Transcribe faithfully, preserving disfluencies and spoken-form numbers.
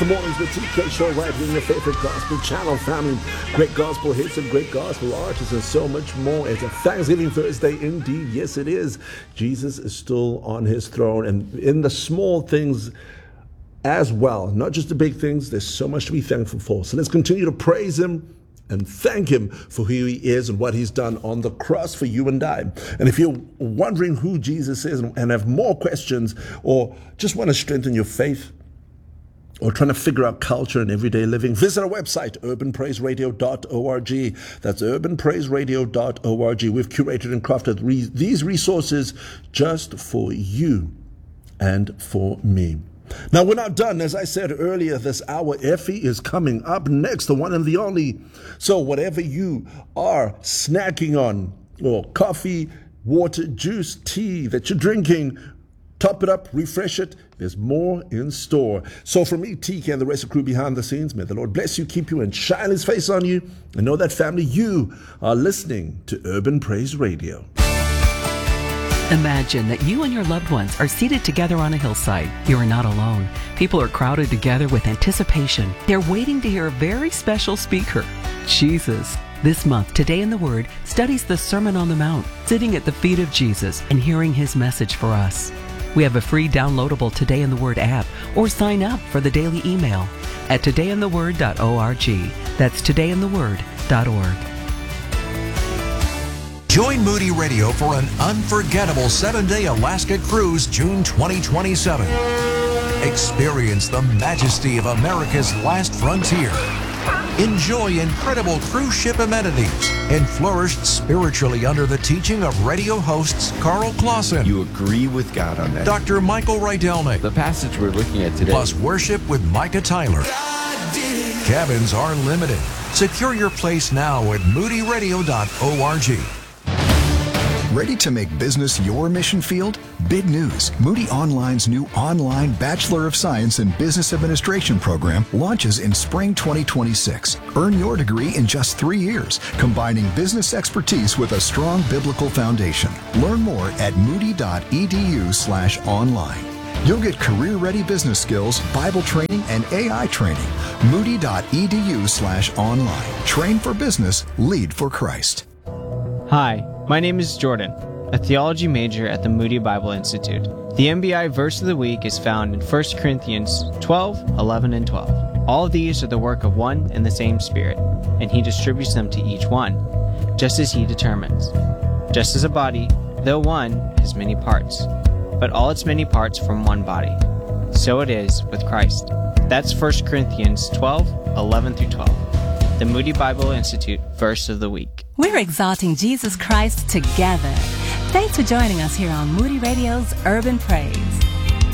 the Mornings with T K show right here in your favorite gospel channel, family. Great gospel hits and great gospel artists and so much more. It's a Thanksgiving Thursday indeed. Yes, it is. Jesus is still on his throne, and in the small things as well, not just the big things, there's so much to be thankful for. So let's continue to praise him and thank him for who he is and what he's done on the cross for you and I. And if you're wondering who Jesus is and have more questions or just want to strengthen your faith, or trying to figure out culture and everyday living, visit our website, urban praise radio dot org. That's urban praise radio dot org. We've curated and crafted re- these resources just for you and for me. Now, we're not done. As I said earlier, this hour, Effie is coming up next, the one and the only. So whatever you are snacking on, or coffee, water, juice, tea that you're drinking, top it up, refresh it. There's more in store. So from me, T K, and the rest of the crew behind the scenes, may the Lord bless you, keep you, and shine his face on you. And know that, family, you are listening to Urban Praise Radio. Imagine that you and your loved ones are seated together on a hillside. You are not alone. People are crowded together with anticipation. They're waiting to hear a very special speaker, Jesus. This month, Today in the Word studies the Sermon on the Mount, sitting at the feet of Jesus and hearing his message for us. We have a free downloadable Today in the Word app, or sign up for the daily email at today in the word dot org. That's today in the word dot org. Join Moody Radio for an unforgettable seven-day Alaska cruise June twenty twenty-seven. Experience the majesty of America's last frontier. Enjoy incredible cruise ship amenities and flourish spiritually under the teaching of radio hosts Carl Clausen. You agree with God on that. Doctor Michael Rydelnik. The passage we're looking at today. Plus worship with Micah Tyler. Cabins are limited. Secure your place now at moody radio dot org. Ready to make business your mission field? Big news. Moody Online's new online Bachelor of Science in Business Administration program launches in spring twenty twenty-six. Earn your degree in just three years, combining business expertise with a strong biblical foundation. Learn more at moody dot e d u slash online. You'll get career-ready business skills, Bible training, and A I training. moody dot e d u slash online. Train for business, lead for Christ. Hi, my name is Jordan, a theology major at the Moody Bible Institute. The M B I verse of the week is found in First Corinthians twelve, eleven, and twelve. All of these are the work of one and the same Spirit, and he distributes them to each one, just as he determines. Just as a body, though one, has many parts, but all its many parts form one body. So it is with Christ. That's First Corinthians twelve, eleven through twelve. The Moody Bible Institute verse of the week. We're exalting Jesus Christ together. Thanks for joining us here on Moody Radio's Urban Praise.